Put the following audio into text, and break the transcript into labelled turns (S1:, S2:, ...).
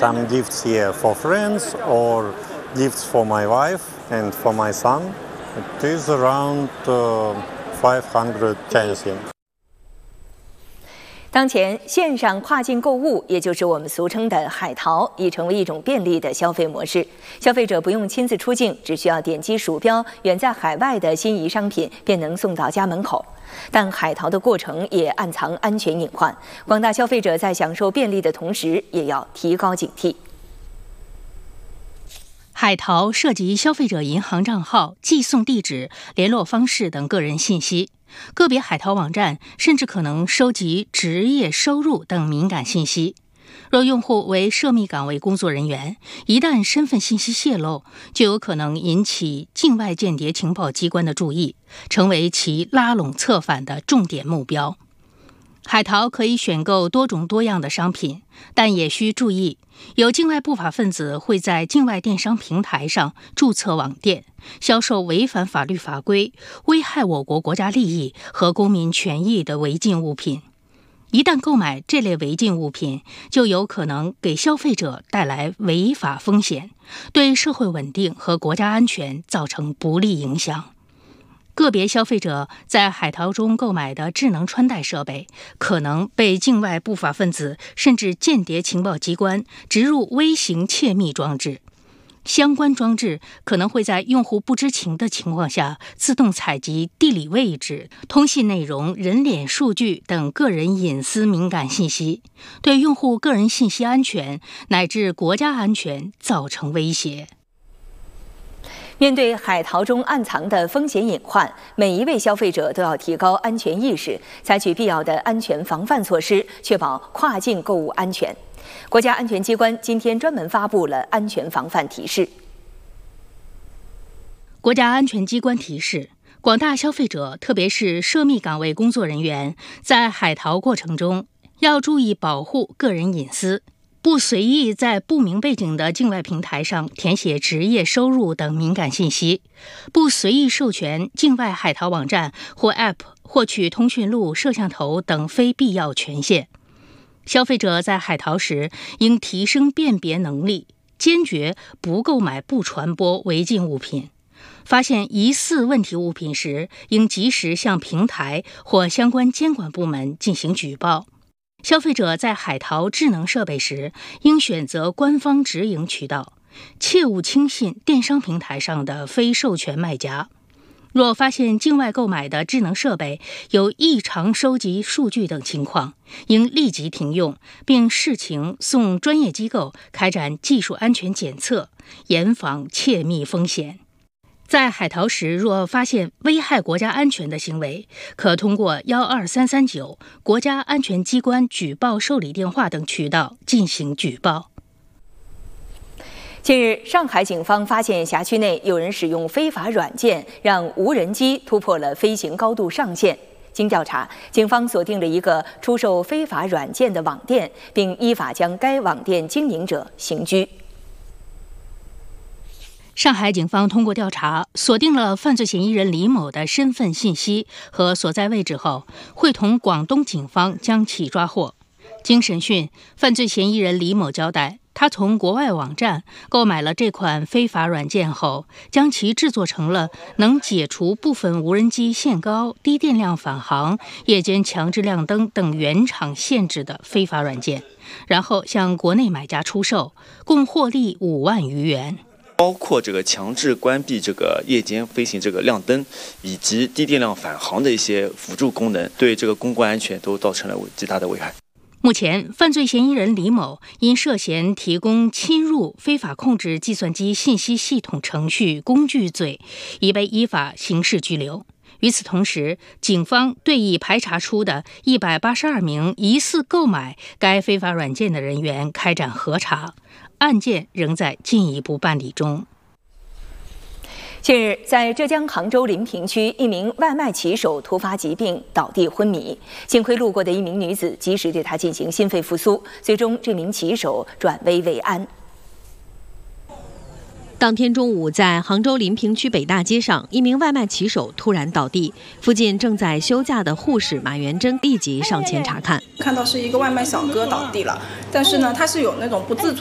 S1: some gifts here for friends or gifts for my wife and for my son. It is around 500 Chinese.
S2: 当前，线上跨境购物，也就是我们俗称的海淘，已成为一种便利的消费模式。消费者不用亲自出境，只需要点击鼠标，远在海外的心仪商品便能送到家门口。但海淘的过程也暗藏安全隐患，广大消费者在享受便利的同时，也要提高警惕。
S3: 海淘涉及消费者银行账号、寄送地址、联络方式等个人信息。个别海淘网站甚至可能收集职业收入等敏感信息。若用户为涉密岗位工作人员，一旦身份信息泄露，就有可能引起境外间谍情报机关的注意，成为其拉拢策反的重点目标。海淘可以选购多种多样的商品，但也需注意，有境外不法分子会在境外电商平台上注册网店，销售违反法律法规、危害我国国家利益和公民权益的违禁物品。一旦购买这类违禁物品，就有可能给消费者带来违法风险，对社会稳定和国家安全造成不利影响。个别消费者在海淘中购买的智能穿戴设备，可能被境外不法分子甚至间谍情报机关植入微型窃密装置。相关装置可能会在用户不知情的情况下自动采集地理位置、通信内容、人脸数据等个人隐私敏感信息，对用户个人信息安全乃至国家安全造成威胁。
S2: 面对海淘中暗藏的风险隐患，每一位消费者都要提高安全意识，采取必要的安全防范措施，确保跨境购物安全。国家安全机关今天专门发布了安全防范提示。
S3: 国家安全机关提示，广大消费者，特别是涉密岗位工作人员，在海淘过程中要注意保护个人隐私，不随意在不明背景的境外平台上填写职业收入等敏感信息，不随意授权境外海淘网站或 App 获取通讯录、摄像头等非必要权限。消费者在海淘时应提升辨别能力，坚决不购买、不传播违禁物品。发现疑似问题物品时，应及时向平台或相关监管部门进行举报。消费者在海淘智能设备时，应选择官方直营渠道，切勿轻信电商平台上的非授权卖家。若发现境外购买的智能设备有异常收集数据等情况，应立即停用，并视情送专业机构开展技术安全检测，严防窃密风险。在海淘时，若发现危害国家安全的行为，可通过12339国家安全机关举报受理电话等渠道进行举报。
S2: 近日，上海警方发现辖区内有人使用非法软件，让无人机突破了飞行高度上限。经调查，警方锁定了一个出售非法软件的网店，并依法将该网店经营者刑拘。
S3: 上海警方通过调查，锁定了犯罪嫌疑人李某的身份信息和所在位置后，会同广东警方将其抓获。经审讯，犯罪嫌疑人李某交代，他从国外网站购买了这款非法软件后，将其制作成了能解除部分无人机限高、低电量返航、夜间强制亮灯等原厂限制的非法软件，然后向国内买家出售，共获利5万余元。
S4: 包括这个强制关闭这个夜间飞行这个亮灯，以及低电量返航的一些辅助功能，对这个公共安全都造成了极大的危害。
S3: 目前，犯罪嫌疑人李某因涉嫌提供侵入、非法控制计算机信息系统程序工具罪，已被依法刑事拘留。与此同时，警方对已排查出的182名疑似购买该非法软件的人员开展核查，案件仍在进一步办理中。
S2: 近日，在浙江杭州临平区，一名外卖骑手突发疾病倒地昏迷，幸亏路过的一名女子及时对他进行心肺复苏，最终这名骑手转危为安。
S5: 当天中午，在杭州临平区北大街上，一名外卖骑手突然倒地，附近正在休假的护士马元珍立即上前查看，
S6: 看到是一个外卖小哥倒地了，但是呢，他是有那种不自主